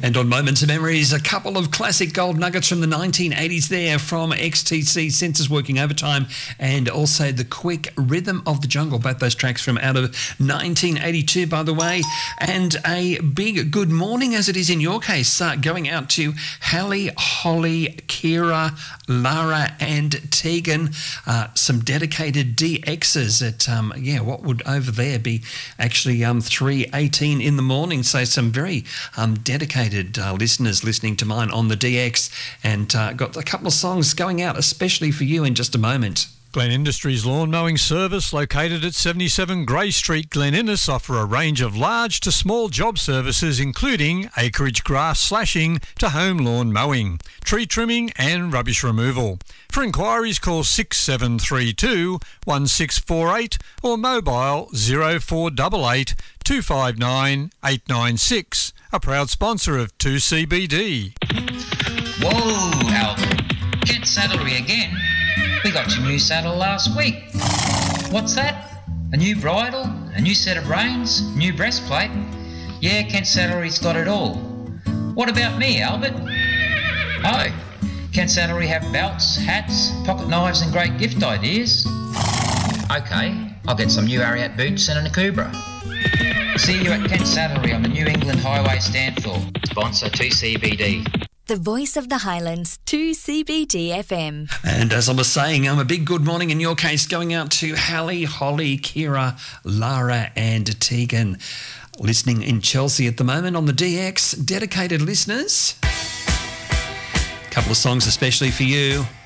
And on Moments of Memories, a couple of classic gold nuggets from the 1980s there from XTC, Senses Working Overtime, and also The Quick Rhythm of the Jungle, both those tracks from out of 1982, by the way. And a big good morning, as it is in your case, going out to Hallie, Holly, Kira, Lara and Tegan, some dedicated DXs at, what would over there be actually 3:18 in the morning. So some very dedicated listeners listening to mine on the DX, and got a couple of songs going out especially for you in just a moment. Glen Industries Lawn Mowing Service, located at 77 Grey Street, Glen Innes, offer a range of large to small job services including acreage grass slashing to home lawn mowing, tree trimming and rubbish removal. For inquiries, call 6732 1648 or mobile 0488 259 896. A proud sponsor of 2CBD. Whoa, Albert. Kent Saddlery again? We got your new saddle last week. What's that? A new bridle? A new set of reins? New breastplate? Yeah, Kent Saddlery's got it all. What about me, Albert? Oh, Kent Saddlery have belts, hats, pocket knives and great gift ideas. Okay, I'll get some new Ariat boots and an Akubra. See you at Kent Saddlery on the New England Highway Stanthorpe. Sponsor 2CBD. The voice of the Highlands, 2CBD FM. And as I was saying, a big good morning in your case going out to Hallie, Holly, Kira, Lara and Tegan. Listening in Chelsea at the moment on the DX. Dedicated listeners. A couple of songs especially for you.